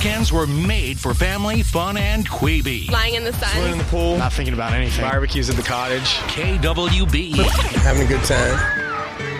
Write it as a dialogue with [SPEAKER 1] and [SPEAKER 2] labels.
[SPEAKER 1] weekends were made for family, fun, and Queeby.
[SPEAKER 2] Lying in the sun.
[SPEAKER 3] Swimming in the pool.
[SPEAKER 4] Not thinking about anything.
[SPEAKER 3] Barbecues at the cottage.
[SPEAKER 1] KWB.
[SPEAKER 5] Having a good time.